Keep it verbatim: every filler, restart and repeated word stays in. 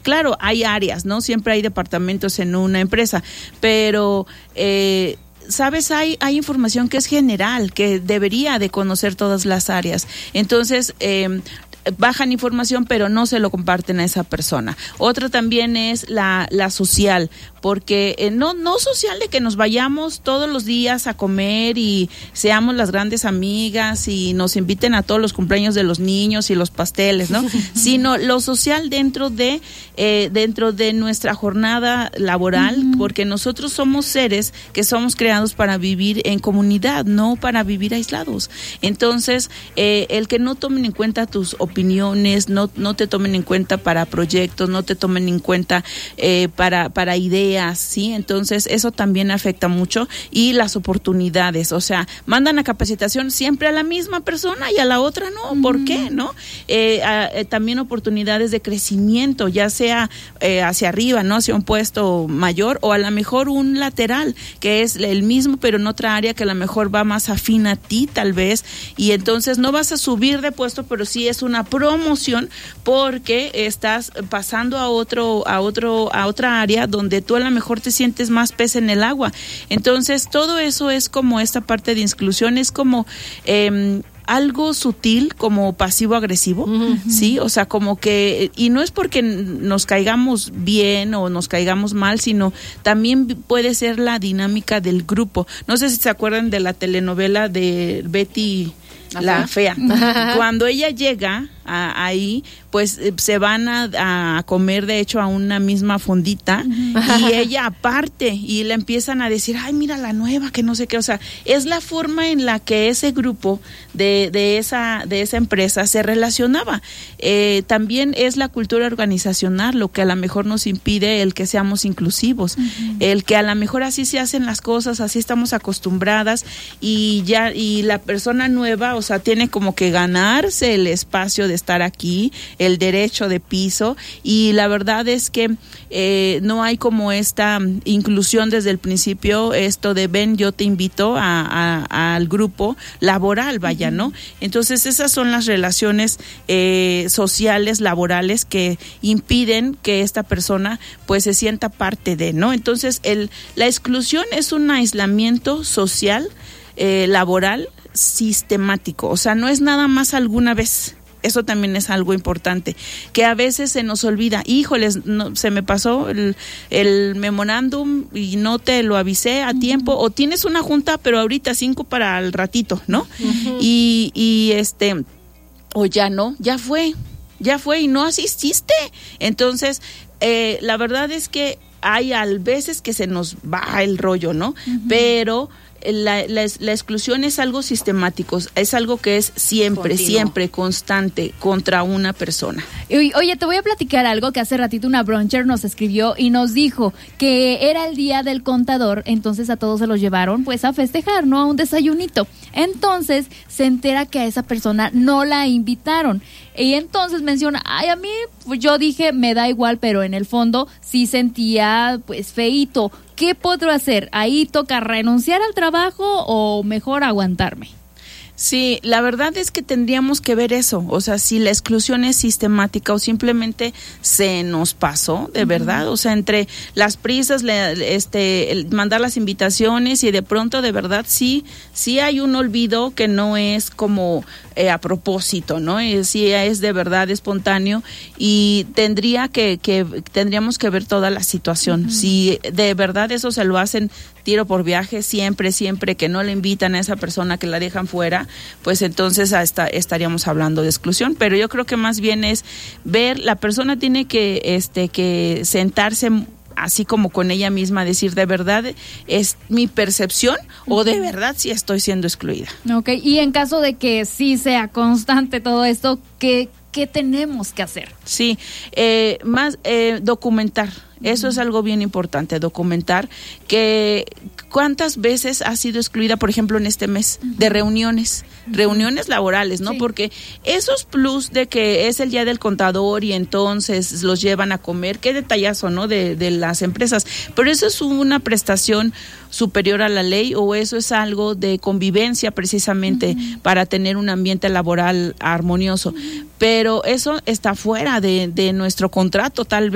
claro, hay áreas, ¿no? Siempre hay departamentos en una empresa, pero eh, sabes, hay, hay información que es general, que debería de conocer todas las áreas. Entonces, eh, bajan información, pero no se lo comparten a esa persona. Otra también es la, la social, porque eh, no, no social de que nos vayamos todos los días a comer y seamos las grandes amigas y nos inviten a todos los cumpleaños de los niños y los pasteles, ¿no? Sino lo social dentro de, eh, dentro de nuestra jornada laboral, uh-huh. porque nosotros somos seres que somos creados para vivir en comunidad, no para vivir aislados. Entonces, eh, el que no tomen en cuenta tus opiniones, opiniones, no, no te tomen en cuenta para proyectos, no te tomen en cuenta eh, para, para ideas, ¿sí? Entonces, eso también afecta mucho. Y las oportunidades, o sea, mandan a capacitación siempre a la misma persona y a la otra no, ¿por mm. qué? ¿No? Eh, a, eh, también oportunidades de crecimiento, ya sea eh, hacia arriba, ¿no? Hacia un puesto mayor o a lo mejor un lateral, que es el mismo, pero en otra área que a lo mejor va más afín a ti, tal vez, y entonces no vas a subir de puesto, pero sí es una promoción porque estás pasando a otro a otro a otra área donde tú a lo mejor te sientes más pez en el agua. Entonces todo eso es como esta parte de inclusión, es como eh, algo sutil, como pasivo-agresivo, uh-huh. ¿sí? O sea, como que, y no es porque nos caigamos bien o nos caigamos mal, sino también puede ser la dinámica del grupo. No sé si se acuerdan de la telenovela de Betty la Fea. Cuando ella llega a, ahí, pues eh, se van a, a comer, de hecho, a una misma fondita, uh-huh. y ella aparte, y le empiezan a decir, ay, mira la nueva, que no sé qué, o sea, es la forma en la que ese grupo de, de esa, de esa empresa se relacionaba. Eh, también es la cultura organizacional lo que a lo mejor nos impide el que seamos inclusivos, uh-huh. el que a lo mejor así se hacen las cosas, así estamos acostumbradas, y ya, y la persona nueva, o sea, tiene como que ganarse el espacio de estar aquí, el derecho de piso, y la verdad es que eh, no hay como esta inclusión desde el principio, esto de ven, yo te invito a, a, al grupo laboral, vaya, ¿no? Entonces esas son las relaciones eh, sociales, laborales, que impiden que esta persona pues se sienta parte de, ¿no? Entonces el, la exclusión es un aislamiento social, eh, laboral, sistemático, o sea, no es nada más alguna vez. Eso también es algo importante, que a veces se nos olvida, híjoles, no, se me pasó el, el memorándum y no te lo avisé a uh-huh. tiempo, o tienes una junta, pero ahorita cinco para el ratito, ¿no? Uh-huh. Y, y este, o ya no, ya fue, ya fue y no asististe. Entonces, eh, la verdad es que hay a veces que se nos va el rollo, ¿no? Uh-huh. Pero La, la, la exclusión es algo sistemático, es algo que es siempre, Continuo. siempre constante contra una persona. Oye, te voy a platicar algo que hace ratito una bruncher nos escribió y nos dijo que era el día del contador, entonces a todos se los llevaron pues a festejar, ¿no? A un desayunito. Entonces se entera que a esa persona no la invitaron. Y entonces menciona, ay, a mí, pues yo dije, me da igual, pero en el fondo sí sentía, pues, feíto. ¿Qué puedo hacer? ¿Ahí toca renunciar al trabajo o mejor aguantarme? Sí, la verdad es que tendríamos que ver eso, o sea, si la exclusión es sistemática o simplemente se nos pasó, de uh-huh. verdad, o sea, entre las prisas, le, este, el mandar las invitaciones y de pronto de verdad sí, sí hay un olvido que no es como eh, a propósito, ¿no? Eh, sí es de verdad espontáneo y tendría que, que tendríamos que ver toda la situación. Uh-huh. Si de verdad eso se lo hacen tiro por viaje, siempre, siempre que no le invitan a esa persona, que la dejan fuera, pues entonces hasta estaríamos hablando de exclusión. Pero yo creo que más bien es ver, la persona tiene que este que sentarse así como con ella misma, decir, ¿de verdad es mi percepción o de verdad sí estoy siendo excluida? Ok, y en caso de que sí sea constante todo esto, ¿qué, qué tenemos que hacer? Sí, eh, más eh, documentar. Eso es algo bien importante, documentar que cuántas veces ha sido excluida, por ejemplo, en este mes, de reuniones, reuniones laborales, ¿no? Sí. Porque esos plus de que es el día del contador y entonces los llevan a comer, qué detallazo, ¿no? De, de las empresas, pero eso es una prestación superior a la ley o eso es algo de convivencia precisamente uh-huh. para tener un ambiente laboral armonioso, uh-huh. pero eso está fuera de, de nuestro contrato, tal vez.